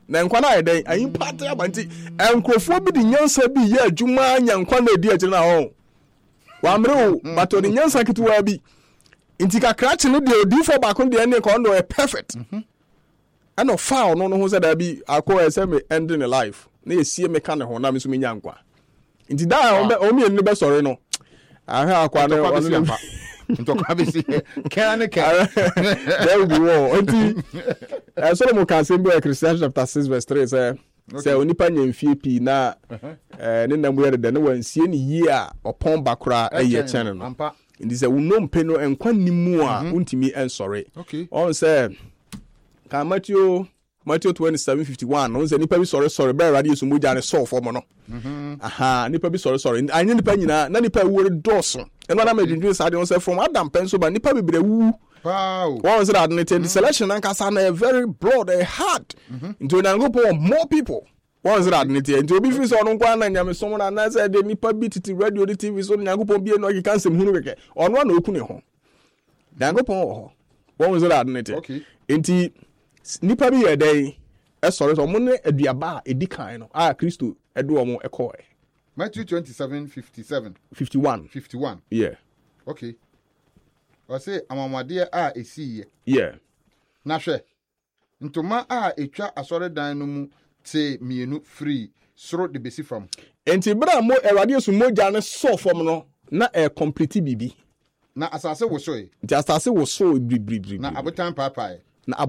na nkwa na yɛdɛn ayi pata abanti enkrofo bi di nyansa bi yɛ adwuma nyankwa na edi akyire na ho wa mre o but odi nyansa ketewa bi nti kakra kye no de odifo ba kon de ne ko no perfect and of foul no ho said that be akọ say me ending the life na yesie me ka ne ho na me so me nya nkwa nti da o me ni be sorry no aha akwa no ntokwa be si can there will be war nti Solomon can say be Ecclesiastes chapter 6 verse 3 say onipa nya mfie pi na ne namu yɛ de ne wansie ne yie a ɔpɔn bakora ɛyɛ kyɛn no nti sɛ wo no mpe no nkwa nimu a untimi ensɔre on say ka Matthew 27:51 no say nipa bi sɔre bɛ radio so mogya ne sɔ fɔ mo no aha nipa bi sɔre anya nipa nyina na nipa wore dɔso ɛno na madwindwin sa de on say from Adam penso ba nipa bebre wu wow one say that the selection and kasa na very broad hard into na go for more people one say that into obi fi so no kwa na nyame so na na say de nipa bi titi radio de TV so na go po bi no kan sem hunu keke ono na oku ne ho dan go po ho one say that okay enti nipa bi ye dai e sorry so mo ne aduaba edi kan no Kristo edo mo ekọ Matthew 27:57 51 yeah okay I say amamade a esi ye yeah na hwe ntoma a etwa asore dan no mu te mienu free soro de besi fam enti bra mo Awurade Yesu mogya ne so fam no na complete bibi na asase wo so e nti asase wo so bribri na abotan papai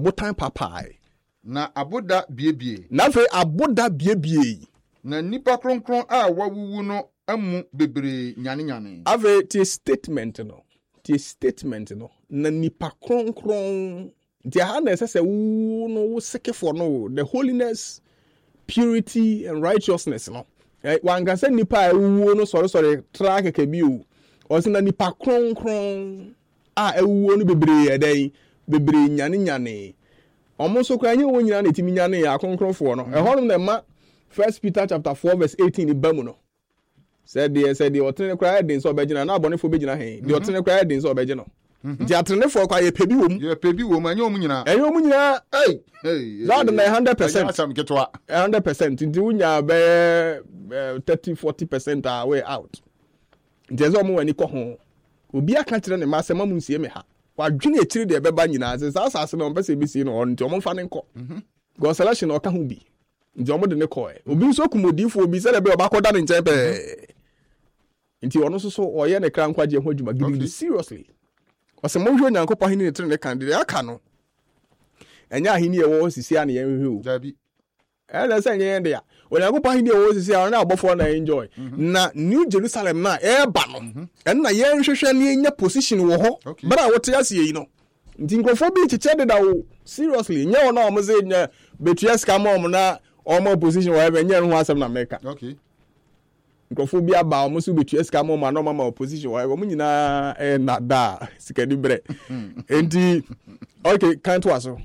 na aboda biebie na fe aboda biebie na nipa kronkron a wawuwu no amu bebre nyane ave ti statement no na nipa kronkron dia ha na sese wu no wo sekefo no the holiness purity and righteousness no wan ga se nipa wu no sorry track ke bi o se na nipa kronkron a wu no bebre edan bebre nyane omo so kwa nye wo nyina na timi nyane ya kronkronfo no ehonum na ma 1 Peter chapter 4 verse 18 ibamu no said the otene cry den so obegina na abonefo begina he the otene cry den so obegina the atenefo kwa ye pebi wom anya omu nyina hey that na 100% nti unya be 30-40% are way out nti zo mo wani ko ho obi aka kire ne ma asema mu nsie me ha wadwene ekiri de beba nyina sa asase na ompese bisi no nti omo fa ne nko go selection oka ho bi nti omo de ne ko obi nso kumodifo obi se de be obakoda ne nchen pe nti ono so oye ne kra nkwaje ho adwuma gidi seriously ose mo hwe nyankopɔ hene ne tene kan de aka no enya hene ye wo sisi a ne ye hwe o dabi ele se nye de ya onyankopɔ hene ye wo sisi a na abofo na enjoy na New Jerusalem na eba no enna ye nhwehwe ne enya position wo ho bra wote ase yi no nti nkofo bi chiche de da wo seriously nye wo na o mo ze nya betua ska mo na o mo position wo ebe nya ho asem na America okay nkofo bi aba o mo so betua ska mo ma no ma opposition wo mo nyina na da sikadi bre enti okay kan to aso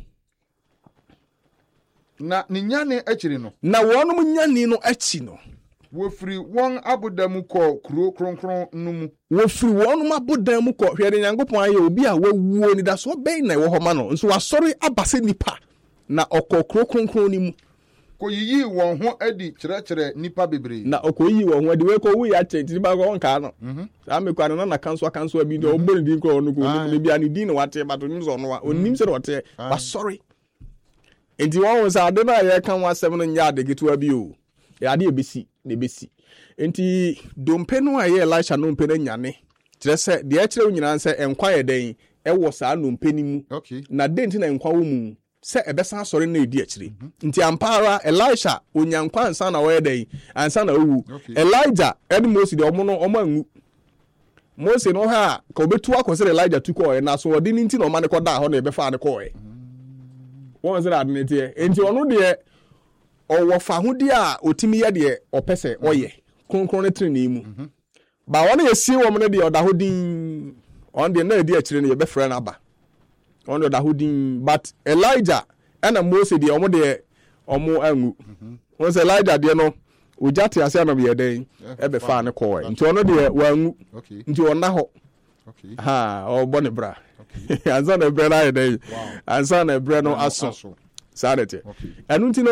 na ni nyane akiri no na wonum nyane no achi no wofiri won abodamu kɔ kuro kronkron no mu wofiri wonum abodamu kɔ hwere nyankopɔn aye obi a wawuo ni da so bɛn na ɛwɔ hɔ ma no nso wasɔre abase nipa na ɔkɔ kuro kronkron ni mu ko yiyi won ho adi kyerɛkyerɛ nipa bebre na ɔkɔ yi won ho adi we ko wu ya kyɛ ti ba ko nka no sa me kwa no na kanso abi de ɔbɔ ni din ko no ko ni bia ni din wate ba to nim so no onim se ɔte wasɔre enti wɔn sa ade na yɛ kan wasɛm no nya adegetu abi o ya ade ebesi ne besi enti dompe no ayɛ Elisha no mpe na nyane kyerɛ sɛ de ɛkyerɛ nyina sɛ enkwa yɛ den ɛwɔ saa no mpe ni mu na de nti na enkwa wo mu sɛ ɛbɛsan asɔre na edi akyire nti ampara Elisha onyankwa ansa na wɔyɛ den ansa na owu Elijah ɛde Moses de ɔmo no ɔmo angu Moses no ha ka obetu akɔsɛ Elijah tu kɔɔ na so ɔde nti na ɔma ne kɔda hɔ na ɛbɛfa ne kɔɔ wɔn sɛ ade ne tie enti ɔno deɛ ɔwɔ fa hodi a otimi yɛ deɛ ɔpɛsɛ ɔyɛ kronkron ne trene mu ba wɔn yɛ sie wɔn ne deɛ ɔda ho din ɔn deɛ na edi akyire no yɛbɛfrɛ no aba ɔn deɛ ɔda ho din but Elijah ɛna Moses deɛ ɔmo deɛ ɔmo angu wɔn sɛ Elijah deɛ no ogya te ase anam yɛ den ɛbɛfa ne kɔɔ nti ɔno deɛ wangu nti ɔna hɔ ha ɔbɔ ne bra ansa na brɛ no ayɛ den ansa na brɛ no aso saa de te ɛno nti no